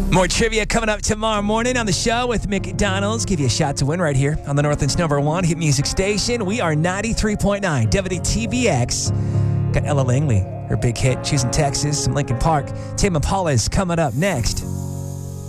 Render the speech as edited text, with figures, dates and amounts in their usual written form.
More trivia coming up tomorrow morning on the show with McDonald's. Give you a shot to win right here on the Northland's #1 hit music station. We are 93.9 WTBX. Got Ella Langley, her big hit, Choosing Texas, some Linkin Park. Tame Impala is coming up next.